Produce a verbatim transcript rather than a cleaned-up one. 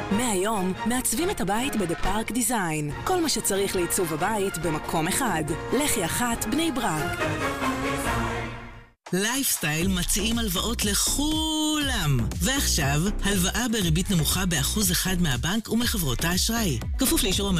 מהיום מעצבים את הבית בדה פארק דיזיין. כל מה שצריך לעיצוב הבית במקום אחד. לחי אחת בני ברק. לייפסטייל מציעים הלוואות לכולם. ועכשיו, הלוואה בריבית נמוכה באחוז אחד מהבנק ומחברות האשראי. כפוף לאישור המ...